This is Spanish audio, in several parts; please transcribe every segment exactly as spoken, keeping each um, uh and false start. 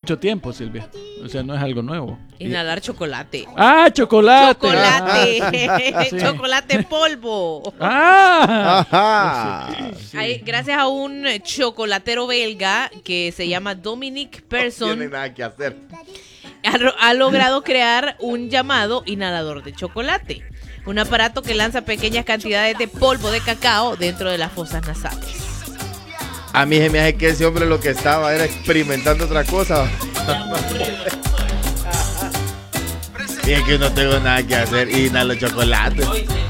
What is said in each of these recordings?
mucho tiempo, Silvia. O sea, no es algo nuevo. Inhalar chocolate. ¡Ah, chocolate! Chocolate. Ah, sí. Chocolate en polvo. ¡Ah! Ajá. Sí. Hay, gracias a un chocolatero belga que se llama Dominic No Persson, tiene nada que hacer. ha, ha logrado crear un llamado inhalador de chocolate. Un aparato que lanza pequeñas cantidades de polvo de cacao dentro de las fosas nasales. A mí se me hace que ese hombre lo que estaba era experimentando otra cosa. Y es que no tengo nada que hacer y inhalo chocolate.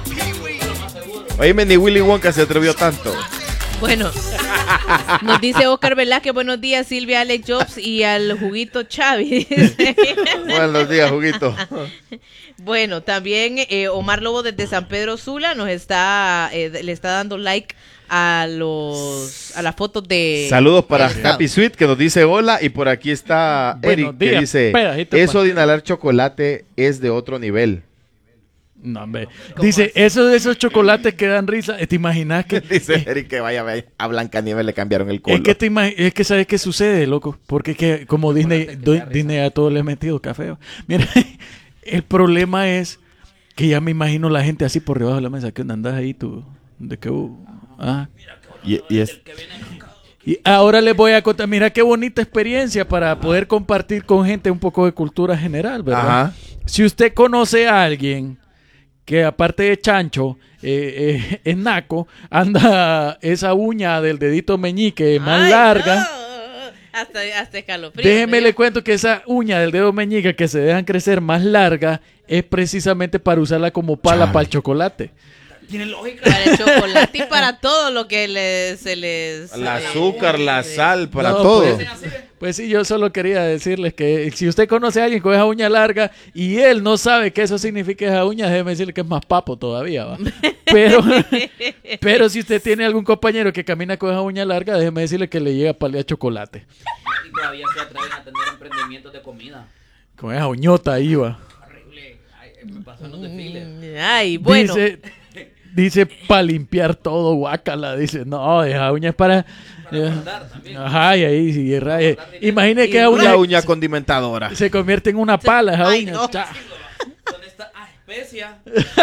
Oíme, ni Willy Wonka se atrevió tanto. Bueno, nos dice Oscar Velázquez, buenos días Silvia, Alex Jobs y al juguito Chavi. Buenos días, juguito. Bueno, también eh, Omar Lobo desde San Pedro Sula nos está, eh, le está dando like a los a las fotos de... Saludos para del Happy Sweet que nos dice hola. Y por aquí está Eric Buenos que días, dice, pedacito eso pa- de inhalar chocolate es de otro nivel. No, hombre. Dice, eso de esos chocolates que dan risa. ¿Te imaginas que...? Dice Eric que vaya a Blancanieves le cambiaron el color. Es que, te imag- es que ¿sabes qué sucede, loco? Porque es que como Disney, do- Disney a todo le ha metido café. Mira, el problema es que ya me imagino la gente así por debajo de la mesa. ¿Qué onda andas ahí tú? ¿De qué? Uh, ah. Y, y es... Y ahora les voy a contar, mira qué bonita experiencia para poder compartir con gente un poco de cultura general, ¿verdad? Ajá. Si usted conoce a alguien que aparte de chancho, eh, eh, es naco, anda esa uña del dedito meñique más Ay, larga. no. Hasta, hasta escalofrío. Déjeme ¿sí? le cuento que esa uña del dedo meñique que se dejan crecer más larga es precisamente para usarla como pala Chale. para el chocolate. Tiene lógica. Para el chocolate y para todo lo que les, se les... El eh, azúcar, la sal, para No, todo. pues, Pues sí, yo solo quería decirles que si usted conoce a alguien con esa uña larga y él no sabe qué eso significa esa uña, déjeme decirle que es más papo todavía, ¿va? Pero, pero si usted tiene algún compañero que camina con esa uña larga, déjeme decirle que le llega a paliar chocolate. Y todavía se atreven a tener emprendimientos de comida. Con esa uñota ahí, va. Horrible. Ay, me pasó en los desfiles. Ay, bueno. Dice, dice para limpiar todo, guácala. Dice, no, esa uña es para... Para guardar también. Ajá, y ahí sí, es ra- eh, imagine que esa Una uña uña condimentadora. se convierte en una pala, esa Ay, uña. no. Cha. ¿Dónde está? Ah, especia.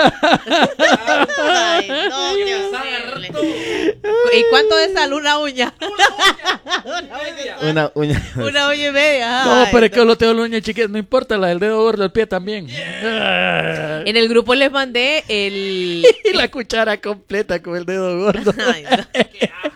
Ay, no, qué horrible. Sarto. ¿Y cuánto es sal una uña? Media. Una uña. Una uña y media. No, Ay, pero es que lo tengo la uña chiquita, no importa, la del dedo gordo del pie también. En el grupo les mandé el... Y la cuchara completa con el dedo gordo. Ay, no.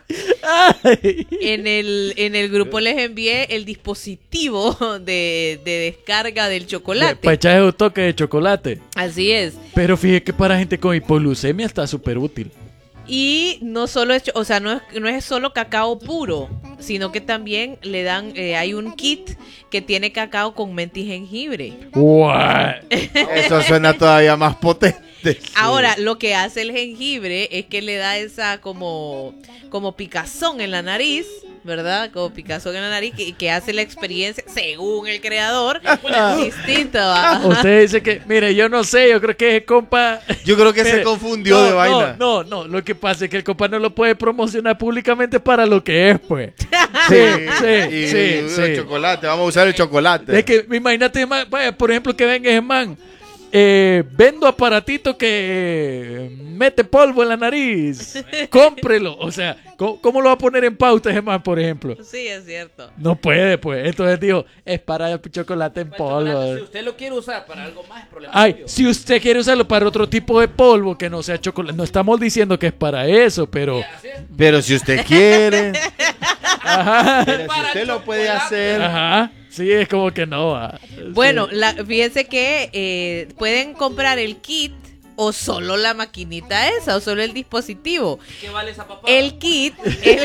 Ay. En el, en el grupo les envié el dispositivo de, de descarga del chocolate. Para echarle un toque de chocolate. Así es. Pero fíjate que para gente con hipoglucemia está súper útil. Y no solo es, cho- o sea, no es, no es solo cacao puro, sino que también le dan, eh, hay un kit que tiene cacao con menta y jengibre. What? Eso suena todavía más potente. Ahora, lo que hace el jengibre es que le da esa como, como picazón en la nariz, ¿verdad? Como picazón en la nariz que, que hace la experiencia, según el creador, distinta. ¿va? Usted dice que, mire, yo no sé, yo creo que ese compa... Yo creo que Mire, se confundió no, de vaina. No, no, no, lo que pasa es que el compa no lo puede promocionar públicamente para lo que es, pues. Sí, sí, y, sí, y sí. el chocolate, vamos a usar el chocolate. Es que imagínate, man, vaya, por ejemplo, que venga ese man. Eh, vendo aparatito que mete polvo en la nariz. Cómprelo. O sea, ¿cómo, cómo lo va a poner en pauta ese man, por ejemplo? Sí, es cierto. No puede, pues. Entonces dijo, es para el chocolate en El polvo. chocolate, si usted lo quiere usar para algo más, es problema Ay, suyo. si usted quiere usarlo para otro tipo de polvo que no sea chocolate, no estamos diciendo que es para eso, pero... Así es. Pero si usted quiere, Ajá, pero si Para usted lo puede chocolate. hacer. ajá, sí, es como que no va. Bueno, Sí. la, fíjense que eh, pueden comprar el kit o solo la maquinita esa o solo el dispositivo. ¿Qué vale esa papá? El kit, el,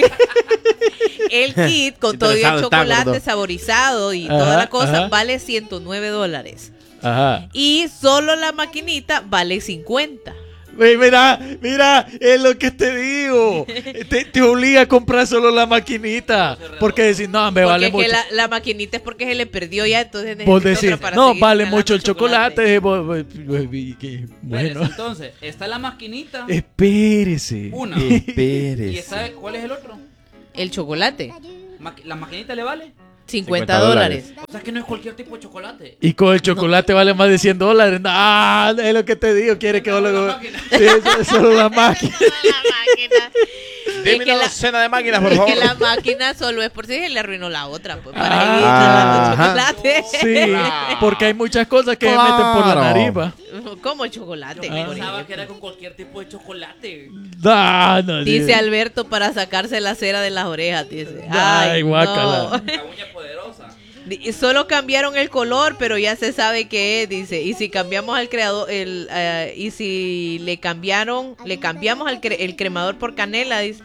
el kit con todo el Interesado está, chocolate gordo. saborizado y Ajá, toda la cosa ajá. vale ciento nueve dólares. Ajá. Y solo la maquinita vale cincuenta. Ve, Mira, mira, es lo que te digo. Te, te obliga a comprar solo la maquinita. Porque decís, no, me Porque vale es que mucho. la, la maquinita es porque se le perdió ya, entonces Vos necesita decís, otra para no, seguir vale inhalando mucho el chocolate. vos- vos- y que- Bueno, Bueno, entonces, está la maquinita. espérese. Una. ¿Y Espérese. sabe cuál es el otro? El chocolate. Ma- ¿La maquinita le vale? cincuenta dólares. O sea que no es cualquier tipo de chocolate. Y con el chocolate vale más de cien dólares. Ah, es lo que te digo. Quiere que vos No, lo... la máquina. Sí, eso es solo la máquina. La máquina. Dime Es que una la- docena de máquinas, por Es favor. que la máquina solo es por si se le arruinó la otra, pues para Ah, ir tragando ajá. chocolate. Sí, porque hay muchas cosas que se meten por la Claro. nariz, va. Como chocolate. Yo por pensaba ejemplo. que era con cualquier tipo de chocolate. Ah, no, Dice sí. Alberto para sacarse la cera de las orejas, dice. Ay, Ay, guácala. no. La uña poderosa. Y solo cambiaron el color, pero ya se sabe qué es, dice. Y si cambiamos al creador, el, eh, y si le cambiaron, le cambiamos al cre- el cremador por canela, dice.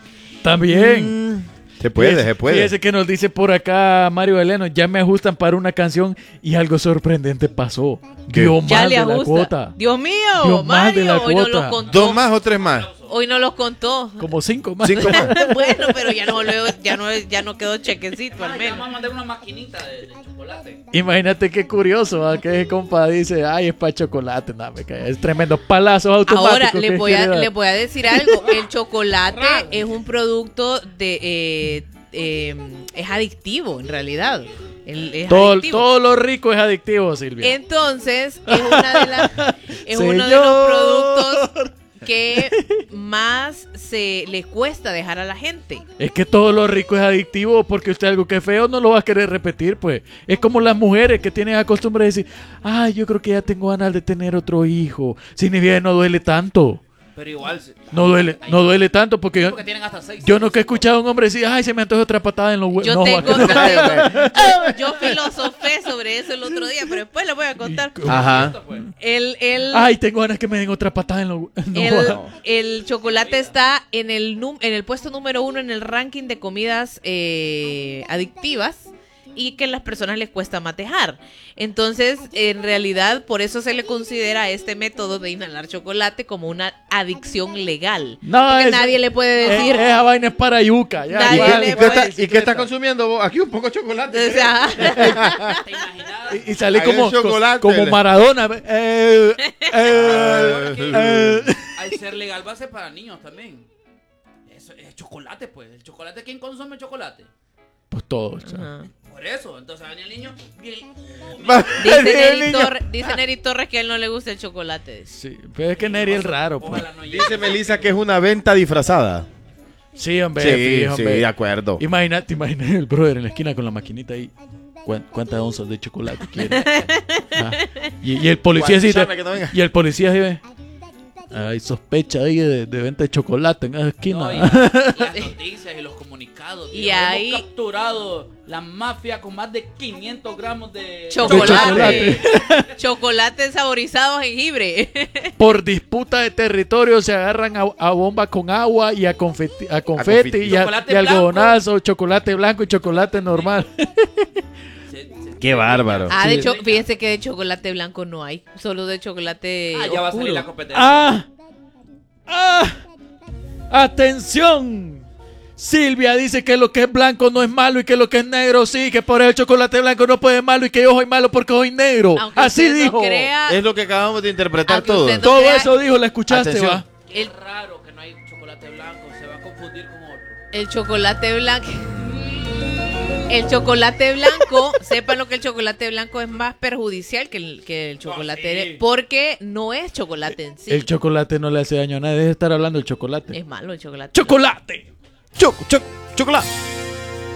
También. Se puede, Fíjese- se puede. Fíjese que nos dice por acá Mario Beleno, ya me ajustan para una canción y algo sorprendente pasó. ¿Qué? Dio Ya más le de la ajusta. cuota. Dios mío, Dio más de Mario, la hoy no cuota. los contó. ¿Dos más o tres más? Hoy no los contó. Como cinco más. Cinco más. Bueno, pero ya no, luego, ya no, ya no quedó chequecito al Ah, ya menos. vamos a mandar una maquinita de, de chocolate. Imagínate qué curioso, ¿va? Que ese compa dice, ay, es para chocolate. No, me cae. Es tremendo palazos automáticos. Ahora, que le voy, a, quiere dar. le voy a decir algo. El chocolate es un producto de... eh, eh, es adictivo, en realidad. El- es todo, adictivo. todo lo rico es adictivo, Silvia. Entonces, es, una de las, es uno de Señor. los productos que más se les cuesta dejar a la gente. Es que todo lo rico es adictivo porque usted algo que es feo no lo va a querer repetir, pues. Es como las mujeres que tienen la costumbre de decir, ay, yo creo que ya tengo ganas de tener otro hijo. Si ni bien no duele tanto. Pero igual. se- No duele, hay- no duele tanto porque yo, Porque tienen hasta seis. yo nunca he escuchado a un hombre decir, ay, se me antoja otra patada en los huevos. Yo No, tengo, va, yo, que- tengo- yo filosofé sobre eso el otro día, pero después les voy a contar. Ajá. Pues. El, el, Ay, tengo ganas que me den otra patada en los huevos. No, el, va. el chocolate está en el, num- en el puesto número uno en el ranking de comidas eh, adictivas y que a las personas les cuesta matejar. Entonces, en realidad, por eso se le considera a este método de inhalar chocolate como una adicción legal. No, Porque eso- nadie le puede decir... Eh, esa vaina es para yuca. Ya, Nadie ¿Y ya. qué, le y qué puede está- decir y qué estás consumiendo vos? Aquí un poco de chocolate. o sea, ¿Te imaginas? Y, y salí Ahí como, el chocolate, como le- Maradona. Eh, eh, eh. Al ser legal va a ser para niños también. Eso es chocolate, pues. ¿El chocolate? ¿Quién consume chocolate? Pues todo. o sea. ajá. Por eso. Entonces va a venir el niño. Bien. Dice El Neri, niño. Torres, dice Neri Torres que a él no le gusta el chocolate. Sí, pero es que Neri es raro. Pues. Ojalá no llegue. Dice Melissa que es una venta disfrazada. Sí, hombre. Sí, fijo, sí, hombre. de acuerdo. Imagínate, imagínate el brother en la esquina con la maquinita ahí. ¿Cuán- ¿Cuántas onzas de chocolate quiere? Ah, y, y el policía sí, Guachame que no venga. y el policía sí ve. Hay sospecha ahí de, de venta de chocolate en esa esquina. No, y las noticias y los comunicados. Y Digo, ahí- hemos capturado la mafia con más de quinientos gramos de Chocolate. Chocolate saborizado a jengibre. Por disputa de territorio se agarran a, a bomba con agua y a confeti, a confeti, confeti. y, a, Chocolate y blanco. algodonazo, chocolate blanco y chocolate normal. Se- se- Qué bárbaro. Ah, de Sí. hecho, fíjense que de chocolate blanco no hay. Solo de chocolate Ah, ya va a salir oscuro. la competencia. ¡Ah! ¡Ah! ¡Atención! Silvia dice que lo que es blanco no es malo y que lo que es negro sí, que por eso el chocolate blanco no puede ser malo y que yo soy malo porque soy negro. Aunque Así usted dijo. no crea, Es lo que acabamos de interpretar Aunque todo. usted no- Todo crea- eso dijo, la escuchaste, Atención. va. Es raro que no hay chocolate blanco. Se va a confundir con otro. el chocolate blanco... El chocolate blanco, sepan lo que el chocolate blanco es más perjudicial que el, que el chocolate, sí. porque no es chocolate en sí. El chocolate no le hace daño a nadie. Deje de estar hablando del chocolate. Es malo el chocolate. ¡Chocolate! Choco, choco, chocolate.